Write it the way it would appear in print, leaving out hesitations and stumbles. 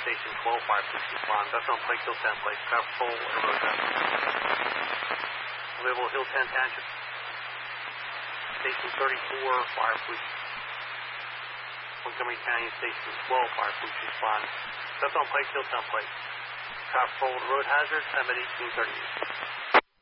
Station 12, fire police respond. That's on Pike Hill 10 Place. Traffic full and road hazard. Available Hill 10 Tangent. Station 34, fire police. Montgomery Canyon Station 12, fire police respond. That's on Pike Hill 10 Place. Traffic full and road hazard, time at 18:38.